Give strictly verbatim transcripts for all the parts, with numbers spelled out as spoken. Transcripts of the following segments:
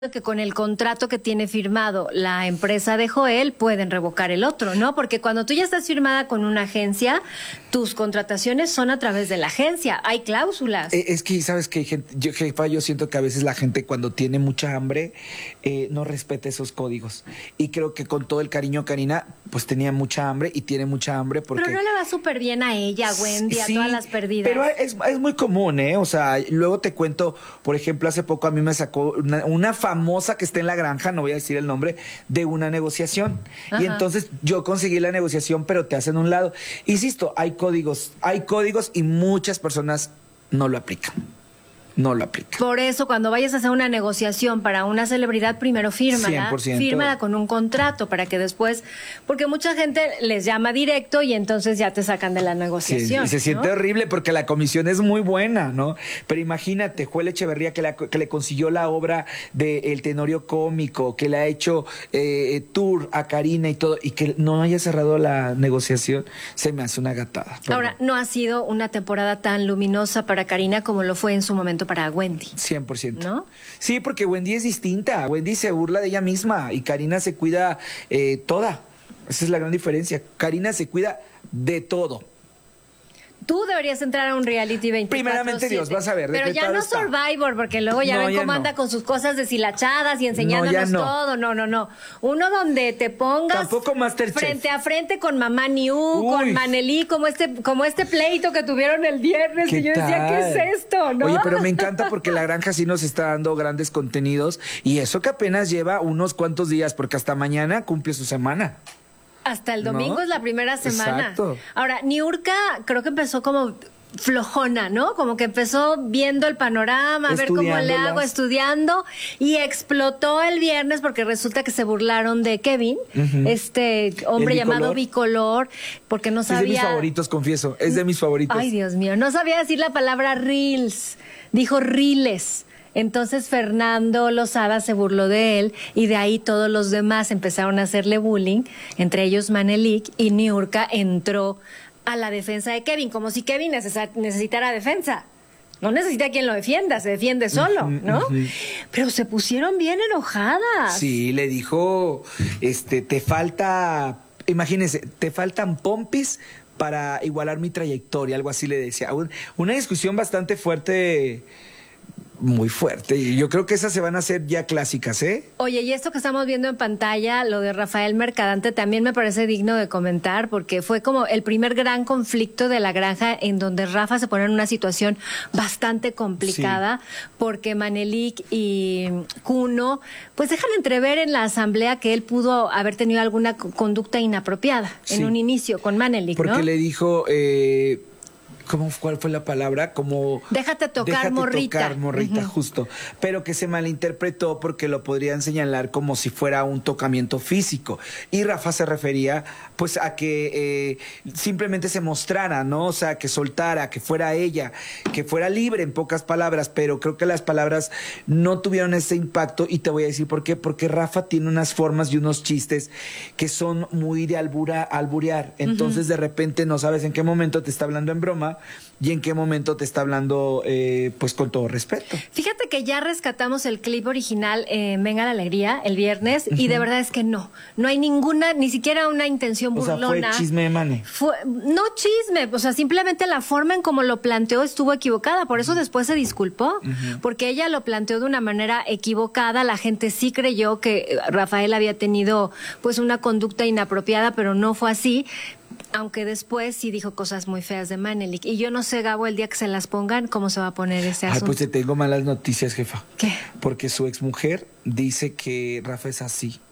que con el contrato que tiene firmado la empresa de Joel pueden revocar el otro, ¿no? Porque cuando tú ya estás firmada con una agencia, tus contrataciones son a través de la agencia, hay cláusulas. Eh, es que, ¿sabes qué, gente? Yo, jefa, yo siento que a veces la gente cuando tiene mucha hambre eh, no respeta esos códigos. Y creo que con todo el cariño, Karina, pues tenía mucha hambre y tiene mucha hambre porque... Pero no le va súper bien a ella, a Wendy, sí, a todas las perdidas. Pero es, es muy común, ¿eh? O sea, luego te cuento, por ejemplo, hace poco a mí me sacó una, una famosa que está en la granja, no voy a decir el nombre, de una negociación. Ajá. Y entonces yo conseguí la negociación, pero te hacen un lado. Insisto, hay códigos, hay códigos y muchas personas no lo aplican. No lo aplica. Por eso, cuando vayas a hacer una negociación para una celebridad, primero fírmala. cien por ciento. Fírmala con un contrato para que después... Porque mucha gente les llama directo y entonces ya te sacan de la negociación. Sí, y se siente ¿no? horrible porque la comisión es muy buena, ¿no? Pero imagínate, Joel Echeverría que, la, que le consiguió la obra de El Tenorio Cómico, que le ha hecho eh, tour a Karina y todo, y que no haya cerrado la negociación, se me hace una gatada. Perdón. Ahora, no ha sido una temporada tan luminosa para Karina como lo fue en su momento para Wendy. cien por ciento. ¿No? Sí, porque Wendy es distinta. Wendy se burla de ella misma y Karina se cuida eh, toda. Esa es la gran diferencia. Karina se cuida de todo. Tú deberías entrar a un reality veinticuatro siete. Primeramente Dios, vas a ver. Pero ya no está. Survivor, porque luego ya no, ven ya cómo no. anda con sus cosas deshilachadas y enseñándonos no, no. todo. No, no, no. Uno donde te pongas Tampoco Masterchef. Frente a frente con Mamá Niu, con Manelí, como este, como este pleito que tuvieron el viernes. Y yo tal? decía, ¿qué es esto? ¿No? Oye, pero me encanta porque la granja sí nos está dando grandes contenidos. Y eso que apenas lleva unos cuantos días, porque hasta mañana cumple su semana. Hasta el domingo ¿No? es la primera semana. Exacto. Ahora, Niurka creo que empezó como flojona, ¿no? Como que empezó viendo el panorama, a ver cómo le hago, estudiando, y explotó el viernes porque resulta que se burlaron de Kevin, uh-huh. este hombre llamado Bicolor, porque no sabía... Es de mis favoritos, confieso, es de mis favoritos. Ay, Dios mío, no sabía decir la palabra reels, dijo riles. Entonces Fernando Lozada se burló de él y de ahí todos los demás empezaron a hacerle bullying, entre ellos Manelik, y Niurka entró a la defensa de Kevin, como si Kevin necesitara defensa. No necesita quien lo defienda, se defiende solo, ¿no? Uh-huh. Pero se pusieron bien enojadas. Sí, le dijo, este, te falta, imagínense, te faltan pompis para igualar mi trayectoria, algo así le decía. Una discusión bastante fuerte... Muy fuerte, y yo creo que esas se van a hacer ya clásicas, ¿eh? Oye, y esto que estamos viendo en pantalla, lo de Rafael Mercadante, también me parece digno de comentar, porque fue como el primer gran conflicto de la granja en donde Rafa se pone en una situación bastante complicada, sí. Porque Manelik y Kuno, pues dejan entrever en la asamblea que él pudo haber tenido alguna conducta inapropiada, sí. En un inicio con Manelik, porque ¿no? Porque le dijo... Eh... ¿Cómo, ¿Cuál fue la palabra? Como... Déjate tocar, déjate morrita. tocar, morrita, uh-huh. Justo. Pero que se malinterpretó porque lo podrían señalar como si fuera un tocamiento físico. Y Rafa se refería, pues, a que eh, simplemente se mostrara, ¿no? O sea, que soltara, que fuera ella, que fuera libre, en pocas palabras. Pero creo que las palabras no tuvieron ese impacto. Y te voy a decir por qué. Porque Rafa tiene unas formas y unos chistes que son muy de albura, alburear. Entonces, uh-huh. de repente, no sabes en qué momento te está hablando en broma y en qué momento te está hablando eh, pues con todo respeto. Fíjate que ya rescatamos el clip original eh, Venga la Alegría el viernes, uh-huh. Y de verdad es que no, no hay ninguna, ni siquiera una intención burlona. O sea, fue chisme de Mane. Fue, no chisme, o sea, simplemente la forma en cómo lo planteó estuvo equivocada, por eso después se disculpó, uh-huh. Porque ella lo planteó de una manera equivocada, la gente sí creyó que Rafael había tenido pues una conducta inapropiada, pero no fue así. Aunque después sí dijo cosas muy feas de Manelik. Y yo no sé, Gabo, el día que se las pongan, ¿cómo se va a poner ese asunto? Ay, pues te tengo malas noticias, jefa. ¿Qué? Porque su exmujer dice que Rafa es así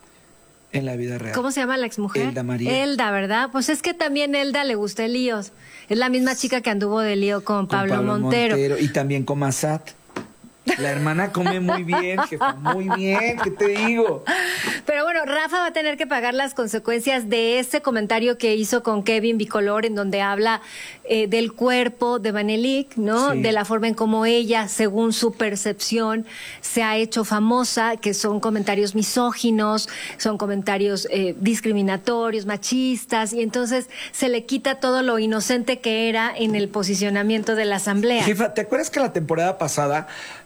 en la vida real. ¿Cómo se llama la exmujer? Elda María. Elda, ¿verdad? Pues es que también Elda le gusta el líos. Es la misma chica que anduvo de lío con, con Pablo, Pablo Montero. Montero. Y también con Massat. La hermana come muy bien, jefa, muy bien, ¿qué te digo? Pero bueno, Rafa va a tener que pagar las consecuencias de ese comentario que hizo con Kevin Bicolor, en donde habla eh, del cuerpo de Manelik, ¿no? Sí. De la forma en cómo ella, según su percepción, se ha hecho famosa, que son comentarios misóginos, son comentarios eh, discriminatorios, machistas, y entonces se le quita todo lo inocente que era en el posicionamiento de la asamblea. Jefa, ¿te acuerdas que la temporada pasada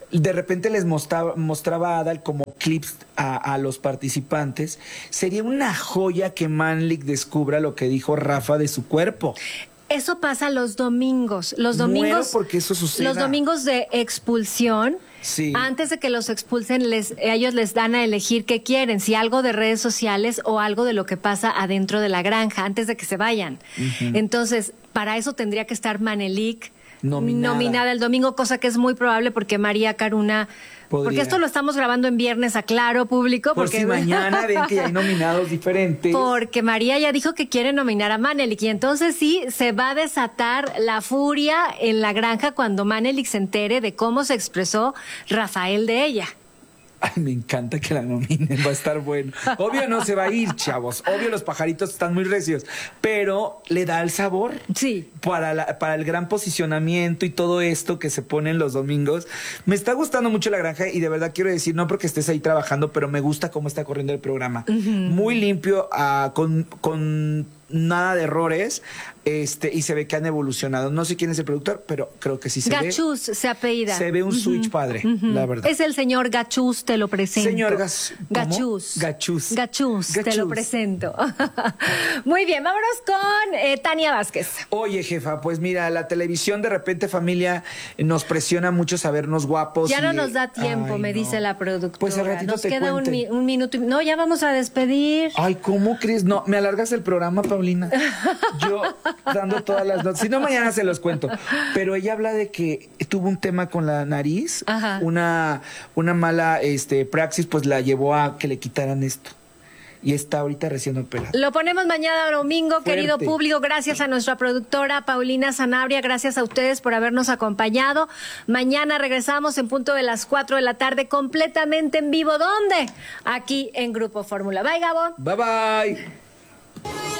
de repente les mostraba, mostraba a Adal como clips a, a los participantes. Sería una joya que Manlik descubra lo que dijo Rafa de su cuerpo. Eso pasa los domingos. Los domingos. Muero porque eso suceda. Los domingos de expulsión. Sí. Antes de que los expulsen, les, ellos les dan a elegir qué quieren, si algo de redes sociales o algo de lo que pasa adentro de la granja, antes de que se vayan. Uh-huh. Entonces, para eso tendría que estar Manelik nominada. nominada el domingo, cosa que es muy probable porque María Caruna... Podría. Porque esto lo estamos grabando en viernes, aclaro, público. Por porque si mañana ven que hay nominados diferentes. Porque María ya dijo que quiere nominar a Manelik y entonces sí se va a desatar la furia en la granja cuando Manelik se entere de cómo se expresó Rafael de ella. Ay, me encanta que la nominen, va a estar bueno. Obvio no se va a ir, chavos. Obvio los pajaritos están muy recios, pero le da el sabor. Sí. Para, la, para el gran posicionamiento y todo esto que se pone en los domingos. Me está gustando mucho la granja y de verdad quiero decir, no porque estés ahí trabajando, pero me gusta cómo está corriendo el programa. Uh-huh. Muy limpio, uh, con... con nada de errores, este, y se ve que han evolucionado. No sé quién es el productor, pero creo que sí se Gachús ve. se apellida. Se ve un uh-huh. switch padre, uh-huh. la verdad. Es el señor Gachús, te lo presento. Señor Gas Gachús. Gachús. Gachús, te lo presento. Muy bien, vámonos con eh, Tania Vázquez. Oye, jefa, pues mira, la televisión de repente, familia, nos presiona mucho sabernos guapos. Ya y, no nos da tiempo, ay, me no. dice la productora. Pues al ratito nos te queda un, cuenten. un minuto. Y... No, ya vamos a despedir. Ay, ¿cómo crees? No, me alargas el programa, Paulina. Yo dando todas las notas. Si no, mañana se los cuento. Pero ella habla de que tuvo un tema con la nariz. Ajá. Una, una mala este, praxis, pues la llevó a que le quitaran esto. Y está ahorita recién operada. Lo ponemos mañana domingo, Fuerte. Querido público. Gracias a nuestra productora Paulina Sanabria. Gracias a ustedes por habernos acompañado. Mañana regresamos en punto de las cuatro de la tarde, completamente en vivo. ¿Dónde? Aquí en Grupo Fórmula. Bye, Gabo. Bye, bye.